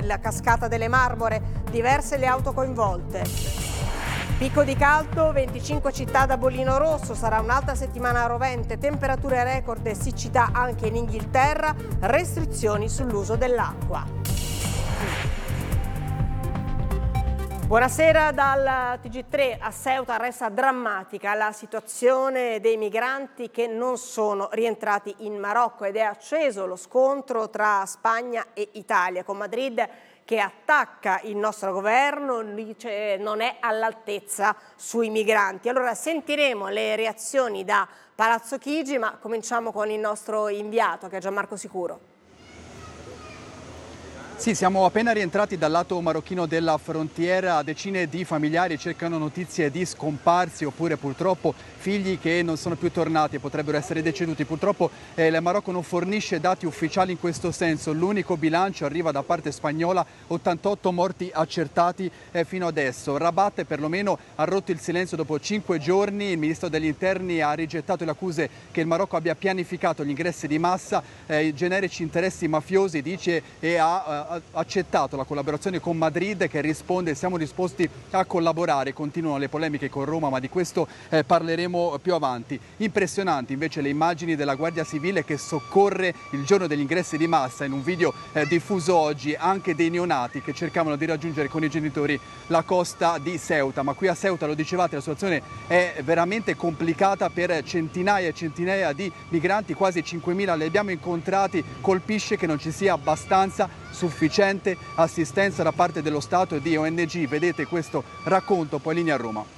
La cascata delle Marmore, diverse le auto coinvolte. Picco di caldo, 25 città da bollino rosso, sarà un'altra settimana rovente, temperature record e siccità anche in Inghilterra, restrizioni sull'uso dell'acqua. Buonasera dal TG3. A Ceuta resta drammatica la situazione dei migranti che non sono rientrati in Marocco ed è acceso lo scontro tra Spagna e Italia, con Madrid che attacca il nostro governo, dice non è all'altezza sui migranti. Allora sentiremo le reazioni da Palazzo Chigi, ma cominciamo con il nostro inviato che è Gianmarco Sicuro. Sì, siamo appena rientrati dal lato marocchino della frontiera, decine di familiari cercano notizie di scomparsi oppure purtroppo figli che non sono più tornati e potrebbero essere deceduti. Purtroppo il Marocco non fornisce dati ufficiali in questo senso, l'unico bilancio arriva da parte spagnola, 88 morti accertati fino adesso. Rabat perlomeno ha rotto il silenzio dopo 5 giorni, il ministro degli interni ha rigettato le accuse che il Marocco abbia pianificato gli ingressi di massa, generici interessi mafiosi dice, e ha accettato la collaborazione con Madrid che risponde siamo disposti a collaborare. Continuano le polemiche con Roma, ma di questo parleremo più avanti. Impressionanti invece le immagini della Guardia Civile che soccorre il giorno degli ingressi di massa, in un video diffuso oggi, anche dei neonati che cercavano di raggiungere con i genitori la costa di Ceuta. Ma qui a Ceuta, lo dicevate, la situazione è veramente complicata per centinaia e centinaia di migranti, quasi 5.000 li abbiamo incontrati. Colpisce che non ci sia abbastanza sufficiente assistenza da parte dello Stato e di ONG. Vedete questo racconto poi in linea a Roma.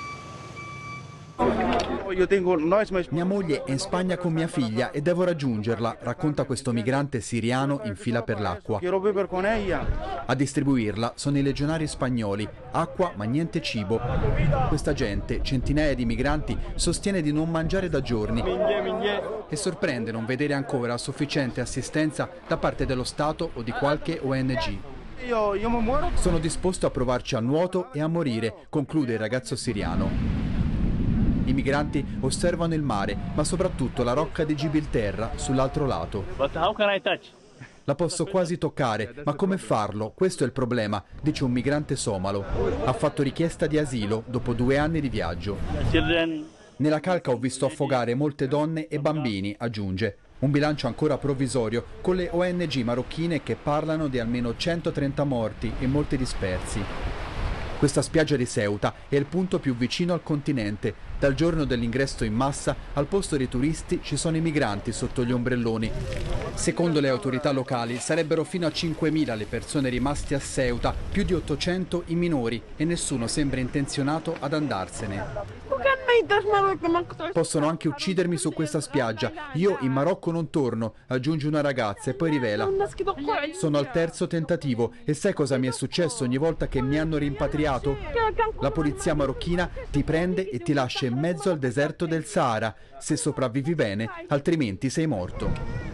Mia moglie è in Spagna con mia figlia e devo raggiungerla, racconta questo migrante siriano in fila per l'acqua. A distribuirla sono i legionari spagnoli, acqua ma niente cibo. Questa gente, centinaia di migranti, sostiene di non mangiare da giorni e sorprende non vedere ancora sufficiente assistenza da parte dello Stato o di qualche ONG. Sono disposto a provarci a nuoto e a morire, conclude il ragazzo siriano. I migranti osservano il mare, ma soprattutto la rocca di Gibilterra sull'altro lato. La posso quasi toccare, ma come farlo? Questo è il problema, dice un migrante somalo. Ha fatto richiesta di asilo dopo 2 anni di viaggio. Nella calca ho visto affogare molte donne e bambini, aggiunge. Un bilancio ancora provvisorio, con le ONG marocchine che parlano di almeno 130 morti e molti dispersi. Questa spiaggia di Ceuta è il punto più vicino al continente. Dal giorno dell'ingresso in massa, al posto dei turisti ci sono i migranti sotto gli ombrelloni. Secondo le autorità locali sarebbero fino a 5.000 le persone rimaste a Ceuta, più di 800 i minori e nessuno sembra intenzionato ad andarsene. Possono anche uccidermi su questa spiaggia. Io in Marocco non torno, aggiunge una ragazza e poi rivela. Sono al 3° tentativo e sai cosa mi è successo ogni volta che mi hanno rimpatriato? La polizia marocchina ti prende e ti lascia in mezzo al deserto del Sahara. Se sopravvivi bene, altrimenti sei morto.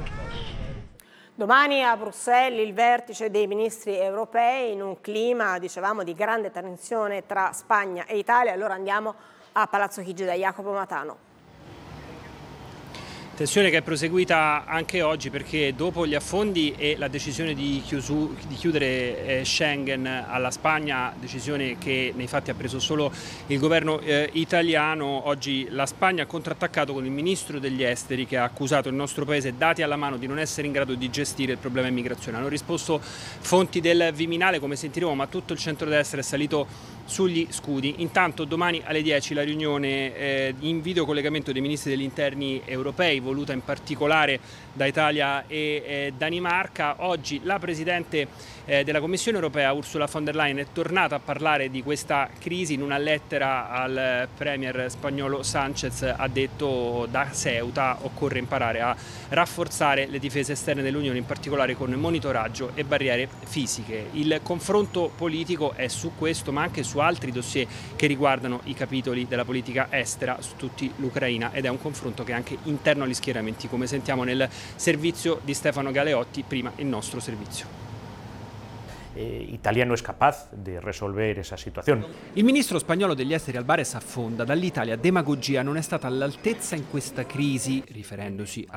Domani a Bruxelles il vertice dei ministri europei in un clima, dicevamo, di grande tensione tra Spagna e Italia. Allora andiamo a Palazzo Chigi da Jacopo Matano. Tensione che è proseguita anche oggi perché dopo gli affondi e la decisione di chiudere Schengen alla Spagna, decisione che nei fatti ha preso solo il governo italiano, oggi la Spagna ha contrattaccato con il ministro degli esteri che ha accusato il nostro paese, dati alla mano, di non essere in grado di gestire il problema immigrazione. Hanno risposto fonti del Viminale, come sentiremo, ma tutto il centrodestra è salito sugli scudi. Intanto domani alle 10 la riunione in videocollegamento dei ministri degli interni europei, voluta in particolare da Italia e Danimarca. Oggi la Presidente della Commissione europea Ursula von der Leyen è tornata a parlare di questa crisi. In una lettera al Premier spagnolo Sánchez ha detto: da Ceuta occorre imparare a rafforzare le difese esterne dell'Unione, in particolare con monitoraggio e barriere fisiche. Il confronto politico è su questo, ma anche su altri dossier che riguardano i capitoli della politica estera, su tutti l'Ucraina, ed è un confronto che è anche interno agli schieramenti, come sentiamo nel servizio di Stefano Galeotti, prima il nostro servizio. Italia no es capaz de resolver esa situación. Il ministro spagnolo degli esteri Álvarez affonda: dall'Italia demagogia, non è stata all'altezza in questa crisi, riferendosi